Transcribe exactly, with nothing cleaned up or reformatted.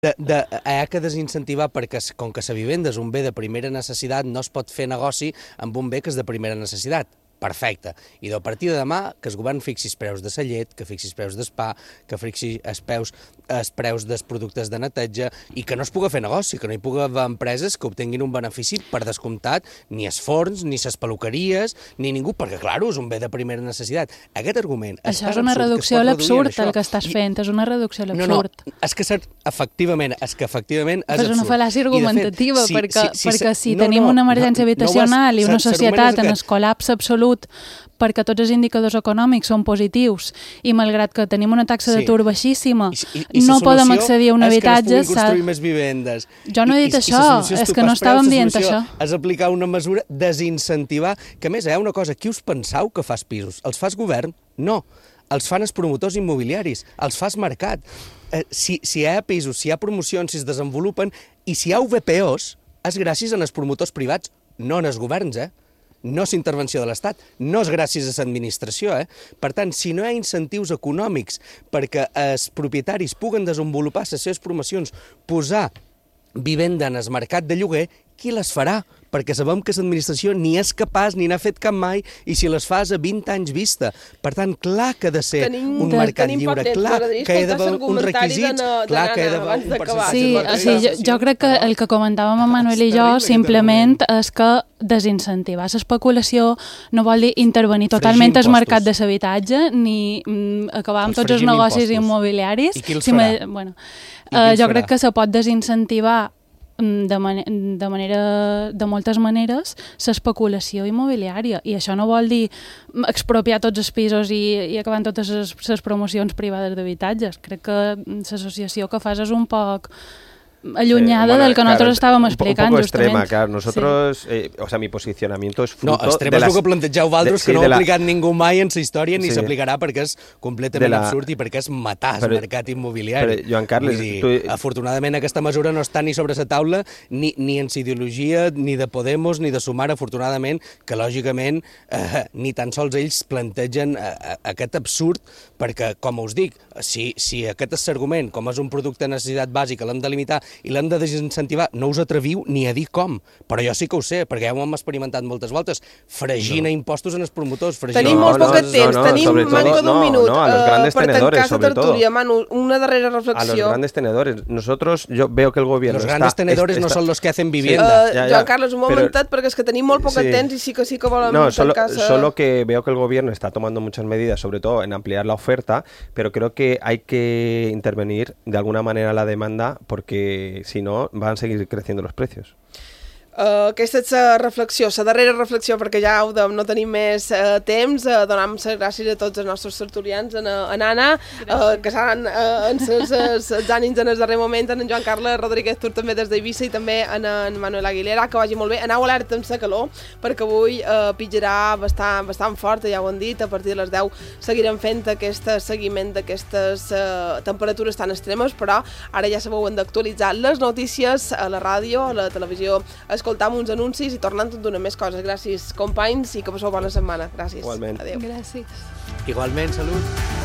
De, de, hi ha que desincentivar perquè, com que la vivenda és un bé de primera necessitat, no es pot fer negoci amb un bé que és de primera necessitat. Perfecte. I a partir de demà que el govern fixi els preus de la llet, que fixi els preus d'espa, que fixi els preus, els preus dels productes de neteja i que no es pugui fer negoci, que no hi pugui haver empreses que obtinguin un benefici per descomptat, ni els forns, ni les peluqueries, ni ningú, perquè, clar, és un bé de primera necessitat. Aquest argument... Això és una reducció a l'absurd, el que estàs fent, és una reducció a l'absurd. No, no, és que efectivament, és que efectivament és absurd. És una fal·làcia argumentativa, fet, perquè, si, si, perquè si no, tenim no, una emergència no, habitacional no i una societat en el aquest... col·lapse absolut perquè tots els indicadors econòmics són positius i malgrat que tenim una taxa sí. d'atur baixíssima, I, i, i no podem accedir a un habitatge... És que no es puguin construir més vivendes. Jo no he dit I, això, i, és que no estàvem dient això. És aplicar una mesura, desincentivar, que a més hi ha una cosa, qui us penseu que fa els pisos? Els fa el govern? No. Els fan els promotors immobiliaris, els fa el mercat. Eh, si, si hi ha pisos, si hi ha promocions, si es desenvolupen, i si hi ha U V P Os, és gràcies als promotors privats, no als governs, eh? No és intervenció de l'Estat, no és gràcies a l'administració. Eh? Per tant, si no hi ha incentius econòmics perquè els propietaris puguen desenvolupar les seves promocions, posar vivenda en el mercat de lloguer, qui les farà? Perquè sabem que l'administració ni és capaç ni n'ha fet cap mai i si les fas a vint anys vista. Per tant, clar que ha de ser tenim, un de, mercat lliure, clar que hi ha d'haver uns requisits, clar que hi ha d'haver un percentatge. Sí, o sigui, jo, jo crec que el que comentàvem amb Manuel i jo simplement és que desincentivar l'especulació no vol dir intervenir totalment al mercat de l'habitatge ni mm, acabar amb tots els negocis immobiliaris. I qui els farà? Si bueno, eh, jo crec que se pot desincentivar de, man de, manera, de moltes maneres l'especulació immobiliària i això no vol dir expropiar tots els pisos i, i acabar amb totes les, les promocions privades d'habitatges. Crec que l'associació que fas és un poc allunyada sí, bueno, del que nosotros claro, estábamos explicando. Un poco extrema, claro. Nosotros, sí. eh, o sea, mi posicionamiento es fruto... No, extrema és el que plantegeu Valdros, que sí, no ho ha aplicat la... ningú mai en la història ni s'aplicarà sí. perquè és completament la... absurd i perquè és matar el mercat immobiliari. Però, Joan Carles... Dir, tu... Afortunadament aquesta mesura no està ni sobre la taula ni, ni en la ideologia ni de Podemos ni de Sumar, afortunadament, que lògicament eh, ni tan sols ells plantegen eh, aquest absurd perquè, com us dic, si, si aquest és l'argument, com és un producte de necessitat bàsica, l'hem de limitar i l'hem de desincentivar, no us atreviu ni a dir com, però jo sí que ho sé, perquè ja ho hem experimentat moltes voltes, fregint no. a impostos en els promotors. Tenim no, molt poc no, temps, no, no, tenim manco d'un no, minut no, a los grandes uh, per tenedores, tancar la tertúlia. Manu, una darrera reflexió. A los grandes tenedores. Nosotros, yo veo que el gobierno Los grandes está, tenedores está, no son los que hacen vivienda. Uh, ya, ya, Joan Carles, un momentet, però, perquè és que tenim molt poc sí. temps i sí que sí que volem no, solo, casa. Solo que veo que el gobierno está tomando muchas medidas, sobre todo en ampliar la oferta, pero creo que hay que intervenir de alguna manera la demanda porque si no van a seguir creciendo los precios. Uh, aquesta és la reflexió, la darrera reflexió, perquè ja ho de, no tenim més uh, temps. Uh, donem les gràcies a tots els nostres tertulians, a, a Nana, uh, que seran uh, en els ànims en el darrer moment, en Joan Carles Rodríguez Tur també des d'Eivissa i també en, en Manuel Aguilera, que vagi molt bé. Aneu alerta amb la calor, perquè avui uh, pitjarà bastant, bastant fort, ja ho han dit, a partir de les deu seguirem fent aquest seguiment d'aquestes uh, temperatures tan extremes, però ara ja sabeu, hem d'actualitzar les notícies a la ràdio, a la televisió, escoltam uns anuncis i tornant tot d'una més coses. Gràcies, companys, i que passeu bona setmana. Gràcies. Igualment. Adéu. Gràcies. Igualment, salut.